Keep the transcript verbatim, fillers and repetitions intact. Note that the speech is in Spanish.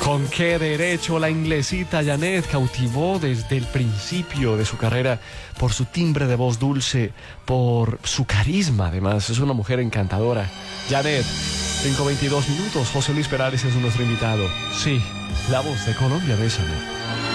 ¿Con qué derecho la inglesita Janet cautivó desde el principio de su carrera por su timbre de voz dulce, por su carisma? Además, es una mujer encantadora. Janet, cinco veintidós minutos. José Luis Perales es nuestro invitado. Sí, la voz de Colombia, bésame.